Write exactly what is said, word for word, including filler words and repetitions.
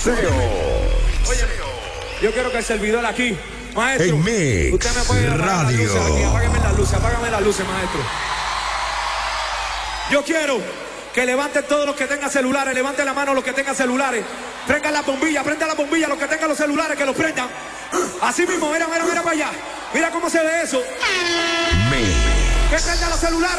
Salseo. Oye, yo quiero que el servidor aquí, maestro, En Mix usted me puede apagar las luces aquí, Radio. apágame las luces, apágame las luces, maestro. Yo quiero que levanten todos los que tengan celulares, levanten la mano los que tengan celulares, prendan la bombilla, prendan la bombilla, los que tengan los celulares, que los prendan. Así mismo, mira, mira, mira para allá. Mira cómo se ve eso. Mix. Que prendan los celulares.